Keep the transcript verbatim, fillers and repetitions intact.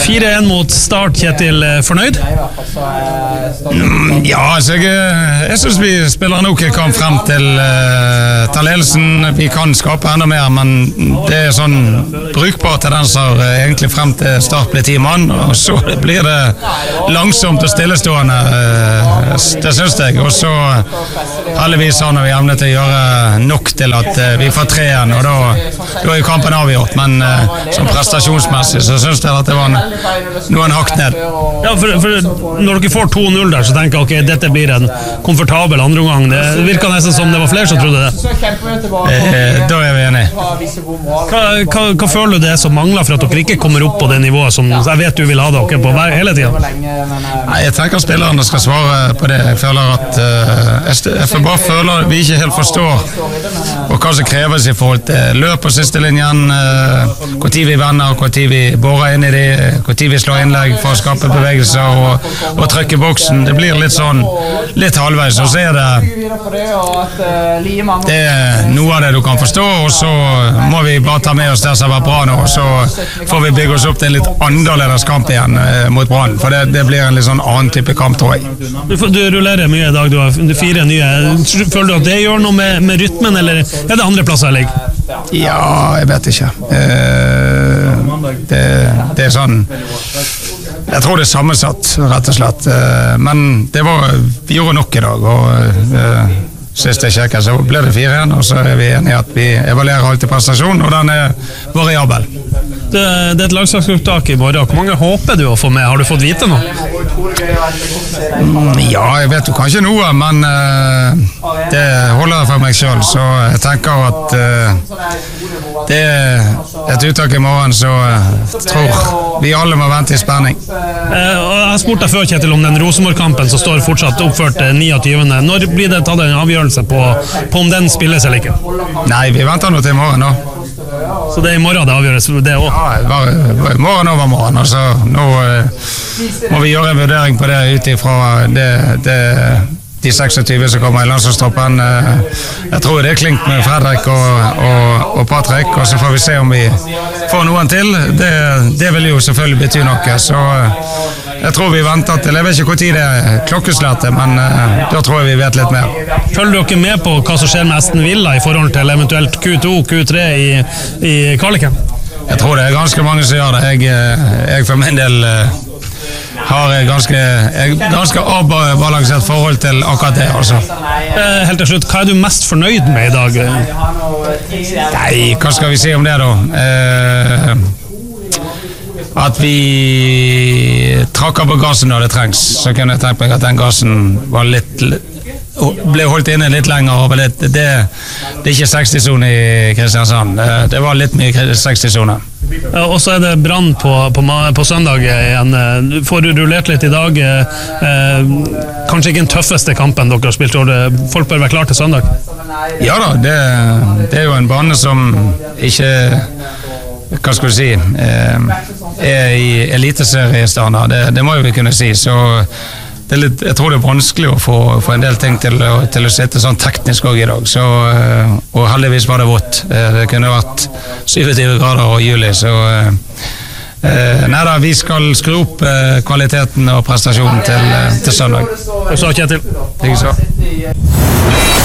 fire en mot Start, Kjetil, fornøyd? Mm, ja, altså jeg, jeg synes vi spiller nok kom frem til uh, til ledelsen. Vi kan skape enda mer, men det er sånn brukbare tendenser uh, egentlig frem til Start blir ti mann, og så blir det langsomt og stillestående, uh, det synes jeg. Og så heldigvis har vi evne til å gjøre nok til at uh, vi får tre igjen, og da, da er kampen avgjort, men uh, som prestasjonsmessig så synes jeg at det var noen hakk ned. Ja, for, for når dere får to null der, så tenker jeg ok, dette blir en komfortabel andreomgang. Det virker nesten som det var flere som trodde det. Eh, da er vi enige. Hva, hva, hva føler du det som mangler for at dere ikke kommer opp på det nivået som jeg vet du vil ha dere på hele tiden? Nei, jeg tenker spillerne skal svare på det. Jeg føler at uh, jeg, jeg bare føler at vi ikke helt forstår og hva som kreves i forhold til løp på siste linjen, uh, hvor tid vi vender, hvor tid vi borer inn i det, hvor tid vi slår innlegg for å skape bevegelser og, og trykke boksen. Det blir litt sånn, litt halvveis, og så er det det er noe av det du kan forstå, og så må vi bare ta med oss det som var bra nå, og så får vi bygge oss opp til en litt annerledes kamp igjen eh, mot Brann, for det, det blir en litt sånn annen type kamp, tror jeg. Du, du rullerer mye i dag, du har fire nye. Føler du at det gjør noe med, med rytmen, eller er det andre plasser jeg ligger? Ja, jeg vet ikke. Eh, det, det er sånn jeg tror det er sammensatt, rett og slett. Men det var, vi gjorde nok i dag, og uh, sist jeg sjekket så ble det fire igjen, og så er vi enige at vi evaluerer alltid prestasjonen, og den er variabel. Det, det er et lagslagsuttak i morgen. Hvor mange håper du å få med? Har du fått vite noe? Mm, ja, jeg vet jo kanskje noe, men uh, det holder for meg selv, så jeg tenker at uh, det er et uttak i morgen, så uh, tror vi alle må vente i spenning. Uh, jeg har spurt deg før, Kjetil, om den Rosenborg-kampen som står fortsatt oppført niogtyvende. Når blir det tatt en avgjørelse på, på om den spilles eller ikke? Nei, vi venter nå til i morgen nå. Så det er i morgen det avgjøres, det også? Ja, bare morgen over morgen, altså nå uh, må vi gjøre en vurdering på det ut ifra det, det, de seksogtyve som kommer i landslagstroppen. Jeg tror det er klink med Fredrik og, og, og Patrick, og så får vi se om vi får noen til. Det, det vil jo selvfølgelig bety noe, så jeg tror vi venter til, jeg vet ikke hvor tid det er klokkeslettet, men uh, da tror jeg vi vet litt mer. Følger dere med på hva som skjer med Aston Villa i forhold til eventuelt Q to, Q tre i, i Karliken? Jeg tror det er ganske mange som gjør det. Jeg, jeg for min del uh, har jeg ganske, jeg, ganske avbalansert forhold til akkurat det, altså. Eh, helt til slutt, hva er du mest fornøyd med i dag? Nei, hva skal vi si om det da? Eh, at vi trakker på gassen når det trengs, så kan jeg tenke meg at den gassen var litt, ble holdt inne litt lenger, og det, det, det er ikke seksti-sone i Kristiansand, det var litt mye seksti-sone. Og så er det Brann på, på, på søndag igjen. Får du rullert litt i dag? Eh, kanskje ikke den tøffeste kampen dere har spilt, folk bør være klar til søndag? Ja da, det, det er jo en bane som ikke, hva skal du si, eh, er i eliteseriestandard, det, det må jo vi kunne si, så det er litt, jeg tror det er vanskelig å få, få en del ting til å, til å sitte sånn teknisk også i dag, så, og heldigvis var det vått. Det kunne vært syttisju grader og juli, så eh, nei da, vi skal skru opp eh, kvaliteten og prestasjonen til, til søndag. Takk så, Kjetil. Takk så.